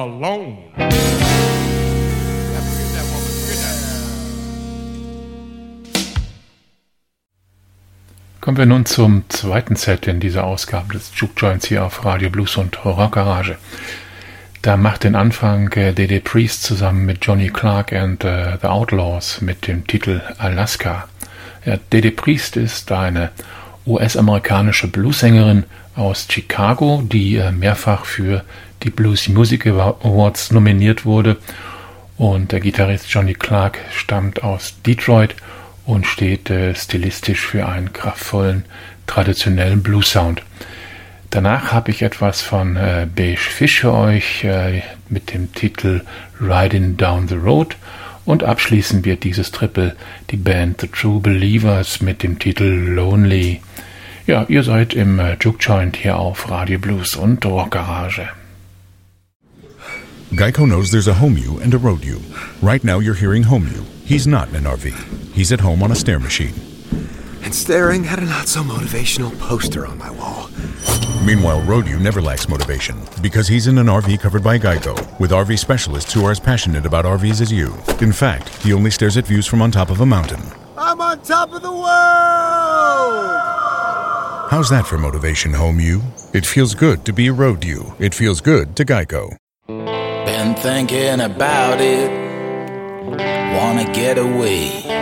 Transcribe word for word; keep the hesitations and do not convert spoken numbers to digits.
Alone. Kommen wir nun zum zweiten Set in dieser Ausgabe des Juke Joints hier auf Radio Blues und Rock Garage. Da macht den Anfang äh, D D Priest zusammen mit Johnny Clark and uh, The Outlaws mit dem Titel Alaska. Ja, D D Priest ist eine U S-amerikanische Bluessängerin aus Chicago, die äh, mehrfach für die Blues Music Awards nominiert wurde. Und der Gitarrist Johnny Clark stammt aus Detroit und steht äh, stilistisch für einen kraftvollen, traditionellen Blues-Sound. Danach habe ich etwas von äh, Beige Fish für euch äh, mit dem Titel Riding Down the Road und abschließen wir dieses Triple die Band The True Believers mit dem Titel Lonely. Ja, ihr seid im äh, Juke Joint hier auf Radio Blues und Rock Garage. Geico knows there's a home you and a road you. Right now you're hearing home you. He's not in an R V. He's at home on a stair machine. And staring at a not-so-motivational poster on my wall. Meanwhile, Road You never lacks motivation because he's in an R V covered by Geico with R V specialists who are as passionate about R Vs as you. In fact, he only stares at views from on top of a mountain. I'm on top of the world! How's that for motivation, home you? It feels good to be Road You. It feels good to Geico. Been thinking about it, wanna get away.